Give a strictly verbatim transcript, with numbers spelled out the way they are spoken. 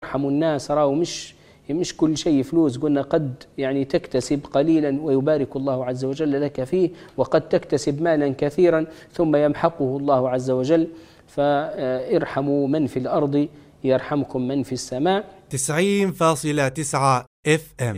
وارحموا الناس. راهو مش مش كل شيء فلوس، قلنا قد يعني تكتسب قليلا ويبارك الله عز وجل لك فيه، وقد تكتسب مالا كثيرا ثم يمحقه الله عز وجل. فارحموا من في الأرض يرحمكم من في السماء. تسعين فاصلة تسعة اف ام